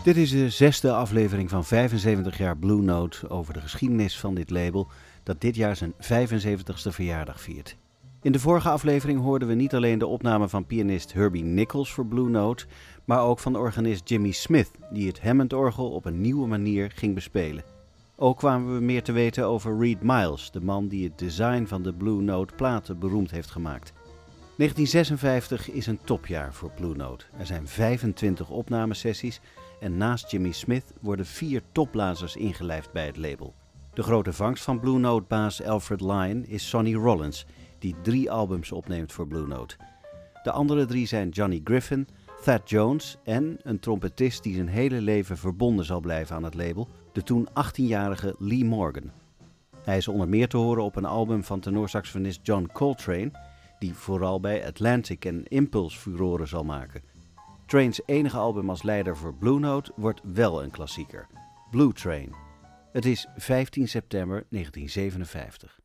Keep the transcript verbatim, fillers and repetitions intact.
Dit is de zesde aflevering van vijfenzeventig jaar Blue Note over de geschiedenis van dit label dat dit jaar zijn vijfenzeventigste verjaardag viert. In de vorige aflevering hoorden we niet alleen de opname van pianist Herbie Nichols voor Blue Note, maar ook van organist Jimmy Smith, die het Hammond-orgel op een nieuwe manier ging bespelen. Ook kwamen we meer te weten over Reed Miles, de man die het design van de Blue Note platen beroemd heeft gemaakt. negentien zesenvijftig is een topjaar voor Blue Note. Er zijn vijfentwintig opnamesessies en naast Jimmy Smith worden vier topblazers ingelijfd bij het label. De grote vangst van Blue Note-baas Alfred Lion is Sonny Rollins, die drie albums opneemt voor Blue Note. De andere drie zijn Johnny Griffin, Thad Jones en een trompetist die zijn hele leven verbonden zal blijven aan het label, de toen achttienjarige Lee Morgan. Hij is onder meer te horen op een album van tenorsaxofonist John Coltrane, die vooral bij Atlantic en Impulse furoren zal maken. Trains enige album als leider voor Blue Note wordt wel een klassieker, Blue Train. Het is vijftien september negentien zevenenvijftig.